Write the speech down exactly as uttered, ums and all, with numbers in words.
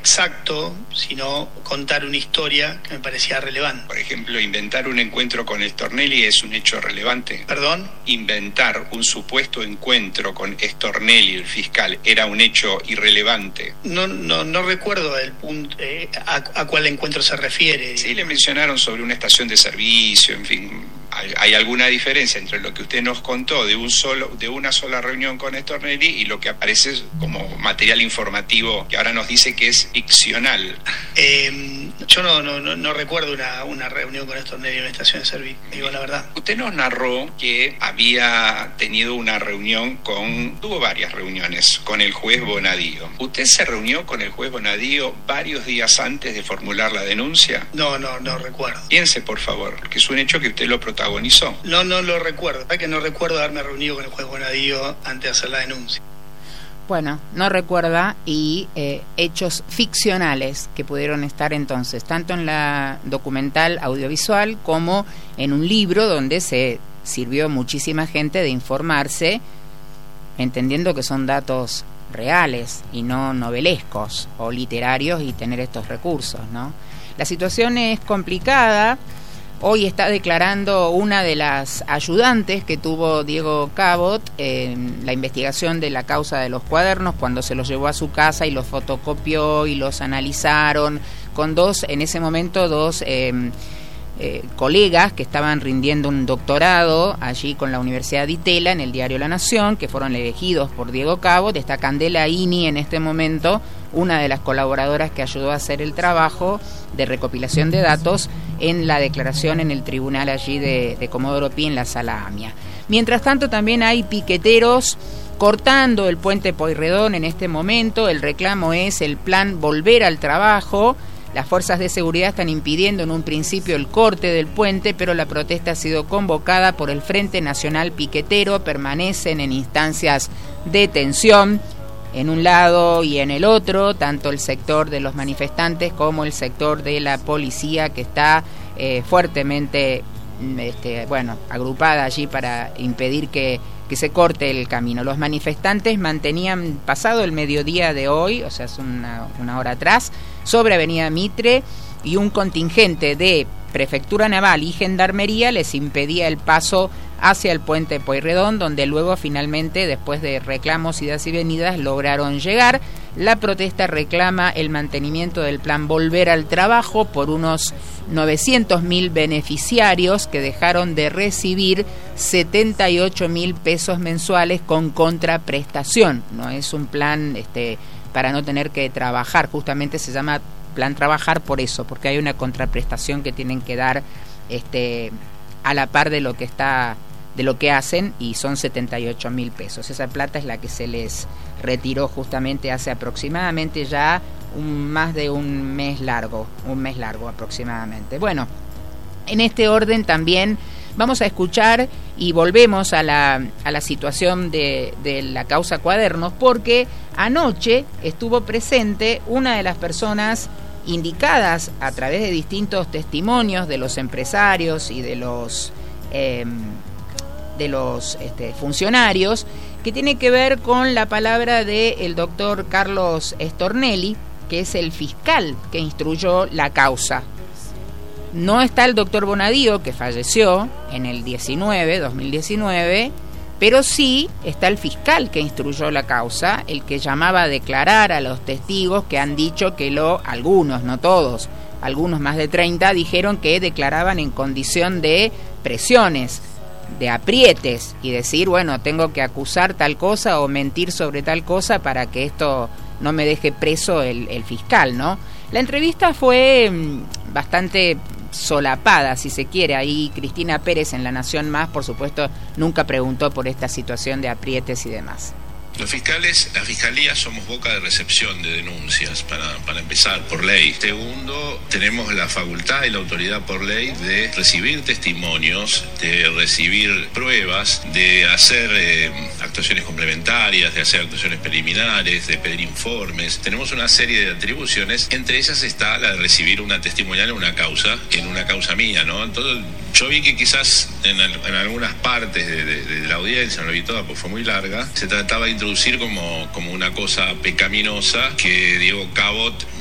exacto, sino contar una historia que me parecía relevante. Por ejemplo, inventar un encuentro con Stornelli es un hecho relevante. ¿Perdón? Inventar un supuesto encuentro con Stornelli, el fiscal, era un hecho irrelevante. No, no, no recuerdo el punto, eh, a, a cuál encuentro se refiere. Sí, le mencionaron sobre una estación de servicio, en fin. Hay, hay alguna diferencia entre lo que usted nos contó de un solo, de una sola reunión con Stornelli y lo que aparece como material informativo que ahora nos dice que es ficcional. Eh, yo no, no, no, no recuerdo una, una reunión con Stornelli en una estación de servicio, digo la verdad. Usted nos narró que había tenido una reunión con, tuvo varias reuniones con el juez Bonadío. ¿Usted se reunió con el juez Bonadío varios días antes de formular la denuncia? No, no, no recuerdo. Piense, por favor, porque es un hecho que usted lo protagonizó. No, no lo recuerdo. Es que no recuerdo haberme reunido con el juez Bonadío antes de hacer la denuncia. Bueno, no recuerda y eh, hechos ficcionales que pudieron estar entonces, tanto en la documental audiovisual como en un libro donde se sirvió muchísima gente de informarse, entendiendo que son datos reales y no novelescos o literarios y tener estos recursos, ¿no? La situación es complicada. Hoy está declarando una de las ayudantes que tuvo Diego Cabot en la investigación de la causa de los cuadernos, cuando se los llevó a su casa y los fotocopió y los analizaron, con dos, en ese momento, dos eh, eh, colegas que estaban rindiendo un doctorado allí con la Universidad de Itela, en el diario La Nación, que fueron elegidos por Diego Cabot. Está Candela Ini en este momento, una de las colaboradoras que ayudó a hacer el trabajo de recopilación de datos en la declaración en el tribunal allí de, de Comodoro Pi, en la Sala AMIA. Mientras tanto, también hay piqueteros cortando el puente Pueyrredón en este momento. El reclamo es el plan Volver al Trabajo. Las fuerzas de seguridad están impidiendo en un principio el corte del puente, pero la protesta ha sido convocada por el Frente Nacional Piquetero. Permanecen en instancias de tensión en un lado y en el otro, tanto el sector de los manifestantes como el sector de la policía, que está eh, fuertemente este, bueno, agrupada allí para impedir que, que se corte el camino. Los manifestantes mantenían, pasado el mediodía de hoy, o sea, es una, una hora atrás, sobre Avenida Mitre, y un contingente de Prefectura Naval y Gendarmería les impedía el paso hacia el puente Pueyrredón, donde luego finalmente, después de reclamos, idas y venidas, lograron llegar. La protesta reclama el mantenimiento del plan Volver al Trabajo por unos novecientos mil beneficiarios que dejaron de recibir setenta y ocho mil pesos mensuales con contraprestación. No es un plan este, para no tener que trabajar, justamente se llama plan Trabajar por eso, porque hay una contraprestación que tienen que dar este, a la par de lo que está de lo que hacen, y son setenta y ocho mil pesos. Esa plata es la que se les retiró justamente hace aproximadamente ya un, más de un mes largo, un mes largo aproximadamente. Bueno, en este orden también vamos a escuchar y volvemos a la, a la situación de, de la causa Cuadernos, porque anoche estuvo presente una de las personas indicadas a través de distintos testimonios de los empresarios y de los eh, de los este, funcionarios, que tiene que ver con la palabra del doctor Carlos Stornelli, que es el fiscal que instruyó la causa. No está el doctor Bonadío, que falleció en el diecinueve, dos mil diecinueve, pero sí está el fiscal que instruyó la causa, el que llamaba a declarar a los testigos que han dicho que lo, algunos, no todos, algunos más de treinta, dijeron que declaraban en condición de presiones, de aprietes, y decir, bueno, tengo que acusar tal cosa o mentir sobre tal cosa para que esto no me deje preso el, el fiscal, ¿no? La entrevista fue mmm, bastante solapada, si se quiere. Ahí Cristina Pérez en La Nación Más, por supuesto, nunca preguntó por esta situación de aprietes y demás. Los fiscales, la Fiscalía, somos boca de recepción de denuncias, para, para empezar, por ley. Segundo, tenemos la facultad y la autoridad por ley de recibir testimonios, de recibir pruebas, de hacer eh, actuaciones complementarias, de hacer actuaciones preliminares, de pedir informes. Tenemos una serie de atribuciones, entre ellas está la de recibir una testimonial en una causa, en una causa mía, ¿no? Entonces, yo vi que quizás en, en algunas partes de, de, de la audiencia, no la vi toda porque fue muy larga, se trataba de introducir como, como una cosa pecaminosa que Diego Cabot